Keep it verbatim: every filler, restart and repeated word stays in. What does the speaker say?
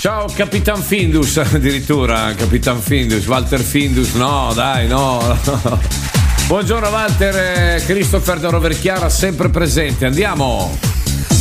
Ciao Capitan Findus, addirittura Capitan Findus, Walter Findus, no dai no. Buongiorno Walter, Christopher da Roverchiara sempre presente, andiamo.